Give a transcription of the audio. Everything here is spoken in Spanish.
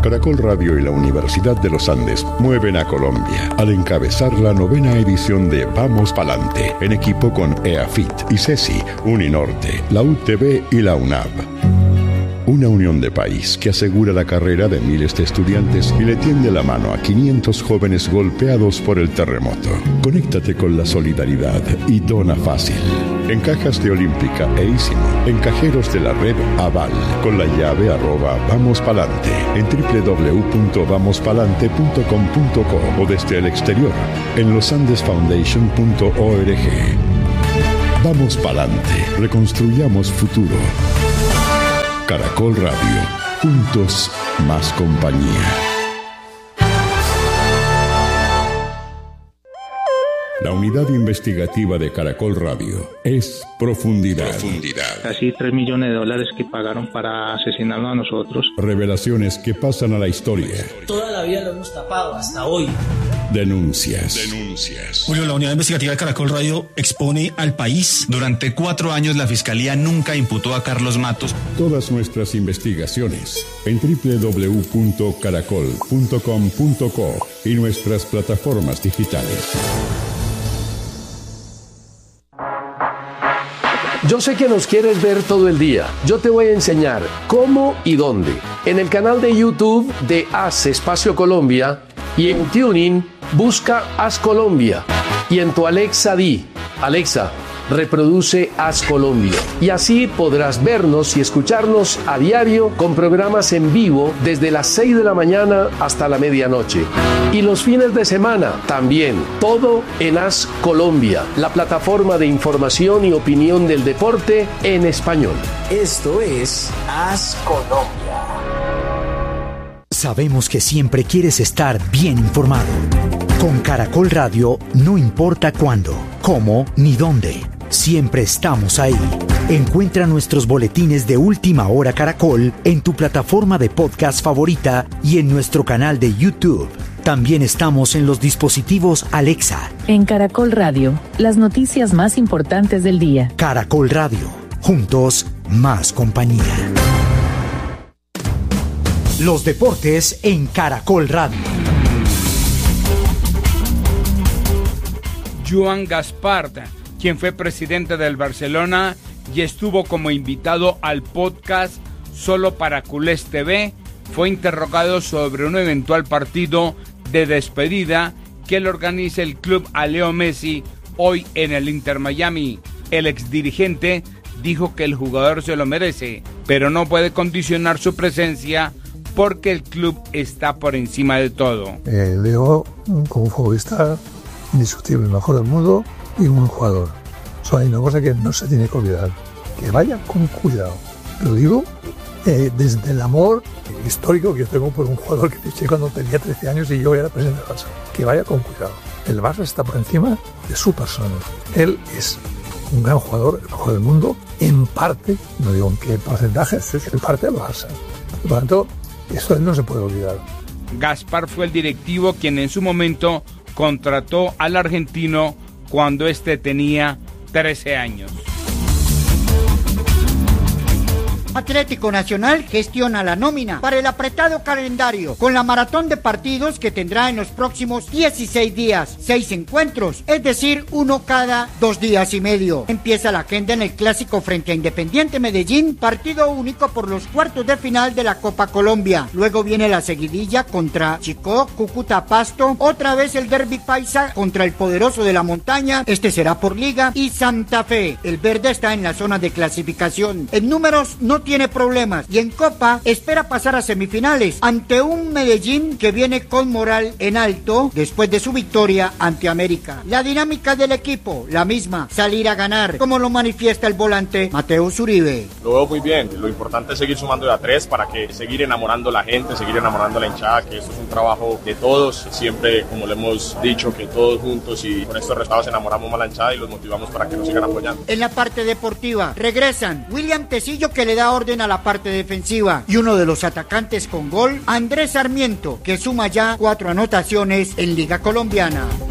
Caracol Radio y la Universidad de los Andes mueven a Colombia al encabezar la 9ª edición de Vamos Palante, en equipo con EAFIT, ICESI, Uninorte, la UTB y la UNAV. Una unión de país que asegura la carrera de miles de estudiantes y le tiende la mano a 500 jóvenes golpeados por el terremoto. Conéctate con la solidaridad y dona fácil. En cajas de Olímpica e Ísimo, en cajeros de la red Aval, con la llave @vamospalante, en www.vamospalante.com.co o desde el exterior, en losandesfoundation.org. Vamos Palante, reconstruyamos futuro. Caracol Radio, juntos más compañía. La unidad investigativa de Caracol Radio es Profundidad. Casi $3 millones que pagaron para asesinarnos a nosotros. Revelaciones que pasan a la historia. Toda la vida lo hemos tapado, hasta hoy. Denuncias. Julio, la unidad investigativa de Caracol Radio expone al país. Durante 4 años la Fiscalía nunca imputó a Carlos Matos. Todas nuestras investigaciones en www.caracol.com.co y nuestras plataformas digitales. Yo sé que nos quieres ver todo el día. Yo te voy a enseñar cómo y dónde. En el canal de YouTube de Haz Espacio Colombia y en TuneIn busca Haz Colombia. Y en tu Alexa di, Alexa, reproduce Haz Colombia. Y así podrás vernos y escucharnos a diario con programas en vivo desde las 6 de la mañana hasta la medianoche. Y los fines de semana también, todo en Haz Colombia, la plataforma de información y opinión del deporte en español. Esto es Haz Colombia. Sabemos que siempre quieres estar bien informado. Con Caracol Radio no importa cuándo, cómo ni dónde. Siempre estamos ahí. Encuentra nuestros boletines de Última Hora Caracol en tu plataforma de podcast favorita y en nuestro canal de YouTube. También estamos en los dispositivos Alexa. En Caracol Radio, las noticias más importantes del día. Caracol Radio, juntos más compañía. Los deportes en Caracol Radio. Joan Gaspart, quien fue presidente del Barcelona y estuvo como invitado al podcast Solo para Culés TV, fue interrogado sobre un eventual partido de despedida que le organiza el club a Leo Messi hoy en el Inter Miami. El exdirigente dijo que el jugador se lo merece, pero no puede condicionar su presencia porque el club está por encima de todo. Leo, como futbolista, indiscutible, el mejor del mundo y un buen jugador. Solo hay una cosa que no se tiene que olvidar, que vaya con cuidado. Lo digo desde el amor histórico que yo tengo por un jugador que fiché cuando tenía 13 años y yo era presidente del Barça. Que vaya con cuidado. El Barça está por encima de su persona. Él es un gran jugador, el mejor del mundo, en parte, no digo en qué porcentaje, en parte del Barça. Por lo tanto, esto no se puede olvidar. Gaspar fue el directivo quien en su momento contrató al argentino cuando este tenía 13 años. Atlético Nacional gestiona la nómina para el apretado calendario con la maratón de partidos que tendrá en los próximos 16 días, 6 encuentros, es decir, uno cada 2 días y medio. Empieza la agenda en el clásico frente a Independiente Medellín, partido único por los cuartos de final de la Copa Colombia. Luego viene la seguidilla contra Chicó, Cúcuta, Pasto, otra vez el derbi paisa contra el poderoso de la montaña, este será por Liga, y Santa Fe. El verde está en la zona de clasificación. En números no tiene problemas y en Copa espera pasar a semifinales ante un Medellín que viene con moral en alto después de su victoria ante América. La dinámica del equipo, la misma, salir a ganar, como lo manifiesta el volante Mateus Uribe. Lo veo muy bien, lo importante es seguir sumando de a 3 para que seguir enamorando a la gente, seguir enamorando a la hinchada, que esto es un trabajo de todos, siempre como le hemos dicho, que todos juntos y con estos resultados enamoramos más a la hinchada y los motivamos para que nos sigan apoyando. En la parte deportiva regresan William Tecillo, que le da orden a la parte defensiva, y uno de los atacantes con gol, Andrés Sarmiento, que suma ya 4 anotaciones en Liga Colombiana.